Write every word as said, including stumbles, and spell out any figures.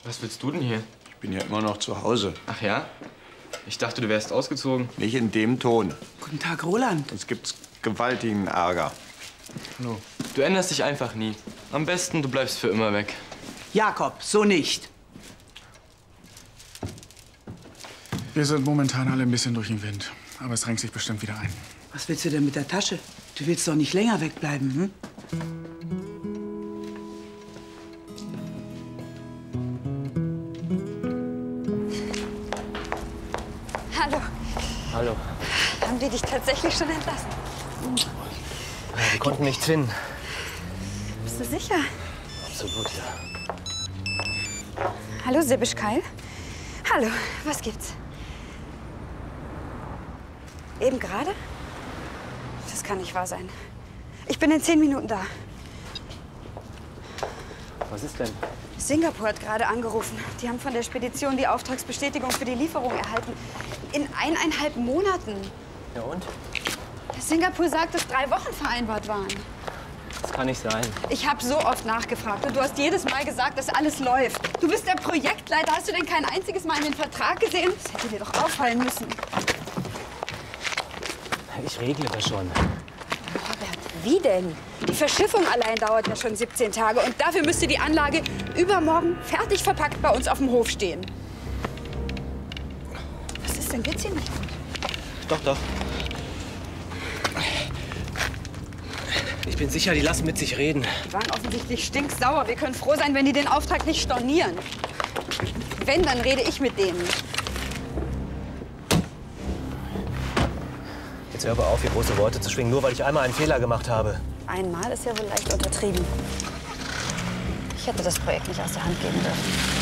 Was willst du denn hier? Ich bin ja immer noch zu Hause. Ach ja? Ich dachte, du wärst ausgezogen. Nicht in dem Ton. Guten Tag, Roland. Sonst gibt's gewaltigen Ärger. Hallo. Du änderst dich einfach nie. Am besten, du bleibst für immer weg. Jakob, so nicht. Wir sind momentan alle ein bisschen durch den Wind. Aber es drängt sich bestimmt wieder ein. Was willst du denn mit der Tasche? Du willst doch nicht länger wegbleiben, hm? Hallo. Hallo. Haben die dich tatsächlich schon entlassen? Ja, wir konnten nichts finden. Bist du sicher? Absolut, ja. Hallo, Sibisch Keil. Hallo, was gibt's? Eben gerade? Das kann nicht wahr sein. Ich bin in zehn Minuten da. Was ist denn? Singapur hat gerade angerufen. Die haben von der Spedition die Auftragsbestätigung für die Lieferung erhalten. In eineinhalb Monaten. Ja und? Singapur sagt, dass drei Wochen vereinbart waren. Das kann nicht sein. Ich habe so oft nachgefragt und du hast jedes Mal gesagt, dass alles läuft. Du bist der Projektleiter. Hast du denn kein einziges Mal in den Vertrag gesehen? Das hätte dir doch auffallen müssen. Ich regle das schon. Robert, wie denn? Die Verschiffung allein dauert ja schon siebzehn Tage und dafür müsste die Anlage übermorgen fertig verpackt bei uns auf dem Hof stehen. Was ist denn? Geht's hier nicht gut? Doch, doch. Ich bin sicher, die lassen mit sich reden. Die waren offensichtlich stinksauer. Wir können froh sein, wenn die den Auftrag nicht stornieren. Wenn, dann rede ich mit denen. Jetzt hör aber auf, hier große Worte zu schwingen, nur weil ich einmal einen Fehler gemacht habe. Einmal ist ja wohl leicht untertrieben. Ich hätte das Projekt nicht aus der Hand geben dürfen.